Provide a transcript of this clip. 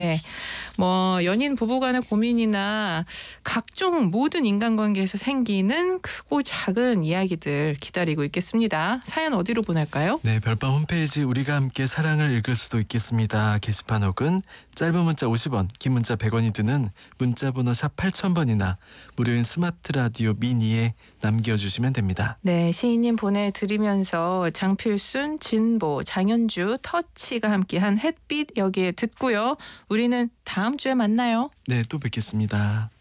네. 뭐 연인 부부 간의 고민이나 각종 모든 인간관계에서 생기는 크고 작은 이야기들 기다리고 있겠습니다. 사연 어디로 보낼까요? 네, 별밤 홈페이지 우리가 함께 사랑을 읽을 수도 있겠습니다. 게시판 혹은 짧은 문자 50원, 긴 문자 100원이 드는 문자번호 샵 8000번이나 무료인 스마트 라디오 미니에 남겨주시면 됩니다. 네, 시인님 보내드리면서 장필순, 진보, 장현주, 터치가 함께한 햇빛 여기에 듣고요. 우리는 다음 주에 만나요. 네, 또 뵙겠습니다.